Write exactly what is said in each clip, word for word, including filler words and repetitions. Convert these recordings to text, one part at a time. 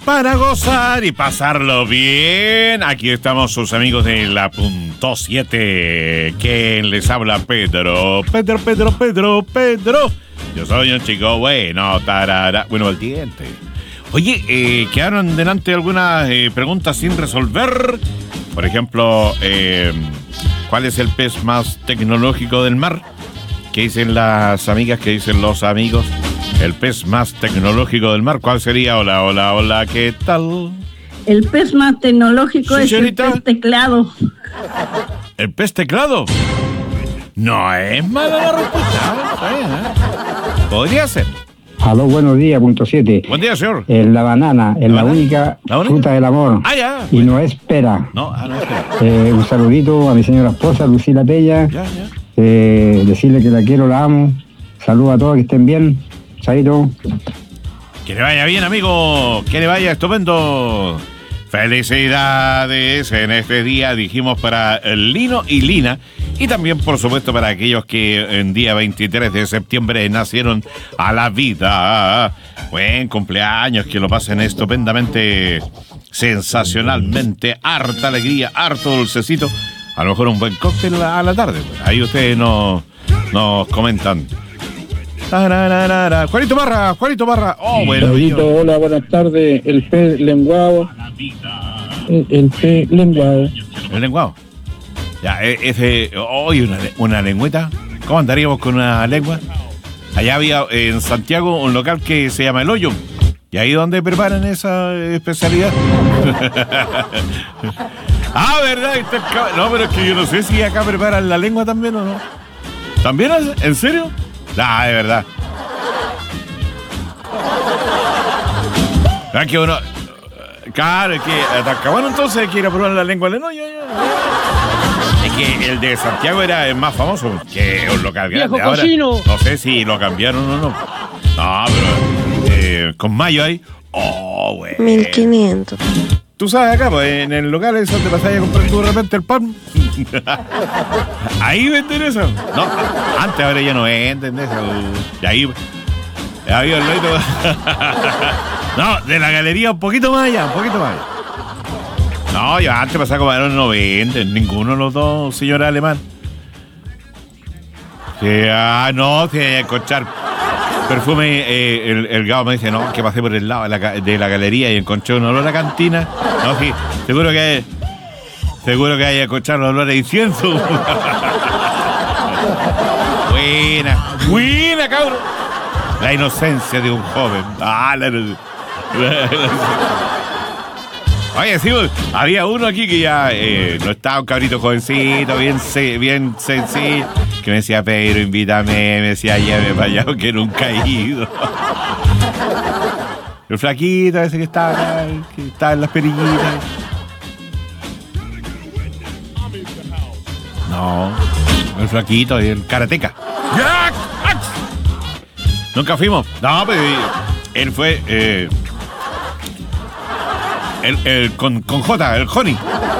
para gozar y pasarlo bien. Aquí estamos sus amigos de la punto siete. ¿Quién les habla? Pedro. Pedro, Pedro, Pedro, Pedro. Yo soy un chico bueno, tarara. Bueno, el diente. Oye, eh, quedaron delante algunas eh, preguntas sin resolver. Por ejemplo, eh, ¿cuál es el pez más tecnológico del mar? ¿Qué dicen las amigas? ¿Qué dicen los amigos? El pez más tecnológico del mar, ¿cuál sería? Hola, hola, hola, ¿qué tal? El pez más tecnológico ¿Sí, es señorita? El pez teclado. ¿El pez teclado? No es mala la respuesta. ¿eh? Podría ser. Aló, buenos días, punto siete. Buen día, señor. Eh, la banana es la, la única ¿La única? fruta del amor. Ah, ya. Y bueno. no es pera. No, ah, no es pera. Eh, un saludito a mi señora esposa, Lucila Pella. Ya, ya. Eh, decirle que la quiero, la amo. Saludos a todos, que estén bien. Chaito. Que le vaya bien, amigo. Que le vaya estupendo. Felicidades en este día, dijimos, para Lino y Lina. Y también, por supuesto, para aquellos que en día veintitrés de septiembre nacieron a la vida. Buen cumpleaños, que lo pasen estupendamente, sensacionalmente, harta alegría, harto dulcecito. A lo mejor un buen cóctel a la tarde. Ahí ustedes nos, nos comentan. Juanito Barra, Juanito Barra. Oh, bueno. Davidito, hola, buenas tardes. El pez lenguado. El, el pez lenguado. El lenguado. Ya, ese. Hoy oh, una, una lengüeta. ¿Cómo andaríamos con una lengua? Allá había en Santiago un local que se llama El Hoyo. ¿Y ahí donde preparan esa especialidad? Ah, ¿verdad? No, pero es que yo no sé si acá preparan la lengua también o no. ¿También? ¿En serio? Ah, de verdad. ¿Verdad que uno? Claro, es que Talcahuano entonces quiere probar la lengua de no, yo, yo. Es que el de Santiago era el más famoso, que un local grande. Ahora, no sé si lo cambiaron o no. No, pero eh, con mayo ahí. Oh, güey. mil quinientos. Tú sabes acá, pues en el local es donde pasás a comprar tú de repente el pan. Ahí venden eso. No, antes ahora ya no venden eso. Y ahí había el loito. No, de la galería un poquito más allá, un poquito más allá. No, yo antes pasaba a comer, no venden ninguno de los dos, señor alemán. Que, ah, no, tiene que encontrar perfume. Eh, el, el Gao me dice, no, que pasé por el lado de la, de la galería y encontré un olor a cantina. No, sí, seguro que seguro que hay que escuchar los olores de incienso. Buena, buena, cabrón. La inocencia de un joven. Ah, la, la, la, la. Oye, sí, había uno aquí que ya eh, no estaba, un cabrito jovencito, bien, bien sencillo, que me decía, Pedro, invítame, me decía, llévame para allá, que nunca he ido. El flaquito ese que estaba acá, que estaba en las perillitas. No, el flaquito, el karateca. Nunca fuimos. No, pero él fue eh, el, el con, con J, el Honey.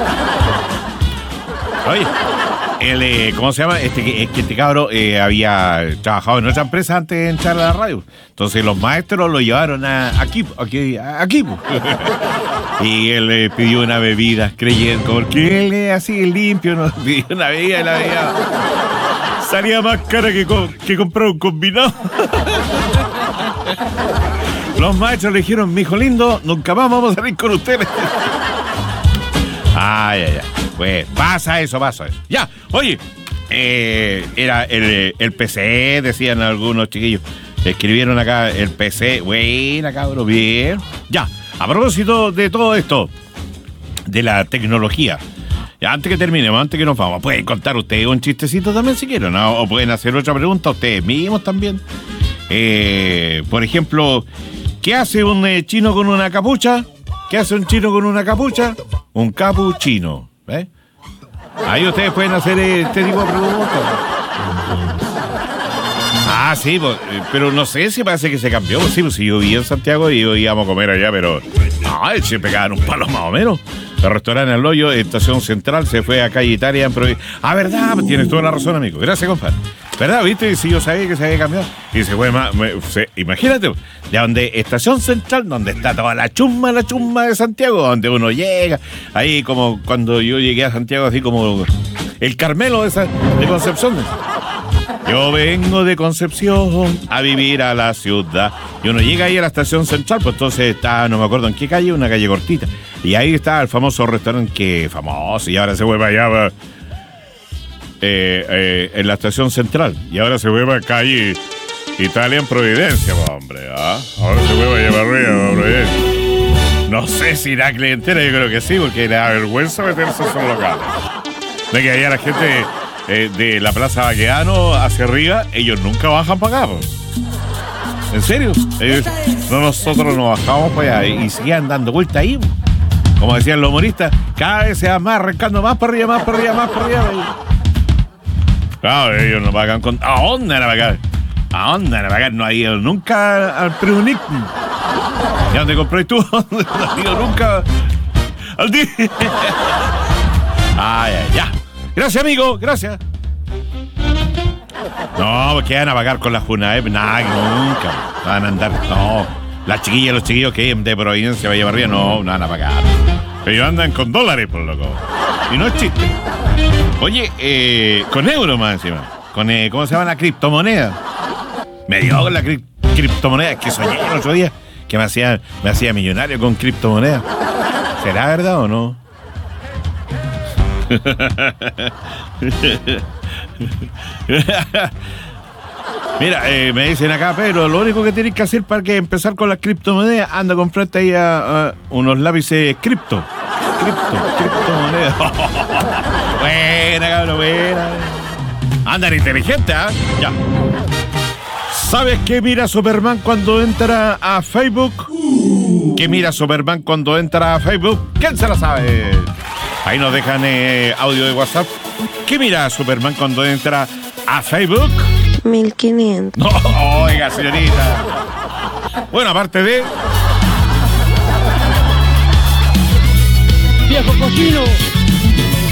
Oye, el, eh, ¿cómo se llama? Este, este, este cabro eh, había trabajado en otra empresa antes de entrar a la radio. Entonces los maestros lo llevaron a aquí, aquí, aquí. Y él le eh, pidió una bebida, creyendo, porque él es así limpio, no pidió una bebida y la bebida salía más cara que, que comprar un combinado. Los maestros le dijeron, mijo lindo, nunca más vamos a salir con ustedes. Ay, ay, ay. Pues pasa eso, pasa eso. Ya, oye, eh, era el, el P C, decían algunos chiquillos. Escribieron acá el P C. Buena, cabrón, bien. Ya, a propósito de todo esto, de la tecnología. Ya, antes que terminemos, antes que nos vamos, pueden contar ustedes un chistecito también si quieren, ¿no? O pueden hacer otra pregunta ustedes mismos también. Eh, por ejemplo, ¿qué hace un eh, chino con una capucha? ¿Qué hace un chino con una capucha? Un capuchino. ¿Eh? Ahí ustedes pueden hacer este tipo de preguntas. Ah, sí, pues, pero no sé si parece que se cambió. Pues sí, pues si yo vivía en Santiago y íbamos a comer allá, pero no, siempre pegaban un palo más o menos. El restaurante El Hoyo, Estación Central, se fue a Calle Italia en Providencia. Ah, verdad, tienes toda la razón, amigo. Gracias, compadre. ¿Verdad? ¿Viste? Si yo sabía que se había cambiado. Y se fue más. Me, se, imagínate, de donde Estación Central, donde está toda la chumba, la chumba de Santiago, donde uno llega. Ahí como cuando yo llegué a Santiago, así como el Carmelo de, esa, de Concepción. Yo vengo de Concepción a vivir a la ciudad. Y uno llega ahí a la Estación Central, pues entonces está, no me acuerdo en qué calle, una calle cortita. Y ahí está el famoso restaurante que famoso, y ahora se vuelve allá. Va, Eh, eh, en la Estación Central y ahora se vuelve a calle Italia en Providencia, hombre, ¿ah? Ahora se vuelve a llevar arriba, Providencia. No sé si da clientela, yo creo que sí, porque le da vergüenza meterse en esos locales. De que allá la gente eh, de la Plaza Baqueano hacia arriba, ellos nunca bajan para acá, pues. ¿En serio? Ellos, no, nosotros nos bajamos para allá y, y siguen dando vuelta ahí, pues. Como decían los humoristas, cada vez se va más arrancando más para arriba, más para arriba, más para arriba. Claro, ellos no pagan con... ¿A dónde van a pagar? ¿A dónde van a pagar? No ha ido nunca al Preunic. ¿Y dónde compré tú? No ha ido nunca al día. Ay, ay, ya. Gracias, amigo, gracias. No, porque van a pagar con la Juna, ¿eh? Nada, nunca. Van a andar, no. Las chiquillas, los chiquillos que hay de Providencia, Valle Barría, no, no van a pagar. Pero ellos andan con dólares, por loco. Y no es chiste. Oye, eh, con euro más encima. Con, eh, ¿cómo se llama la criptomoneda? Me dio con la cri criptomoneda. Es que soñé el otro día que me hacía, me hacía millonario con criptomoneda. ¿Será verdad o no? Mira, eh, me dicen acá, pero lo único que tienes que hacer para que empezar con las criptomonedas, anda a comprarte ahí a, a unos lápices cripto. Cripto, criptomonedas. Buena, cabrón, buena. Andan inteligentes, ¿ah? ¿eh? Ya. ¿Sabes qué mira Superman cuando entra a Facebook? ¿Qué mira Superman cuando entra a Facebook? ¿Quién se la sabe? Ahí nos dejan eh, audio de WhatsApp. ¿Qué mira Superman cuando entra a Facebook? mil quinientos. No, oiga, señorita. Bueno, aparte de... ¡Viejo cochino!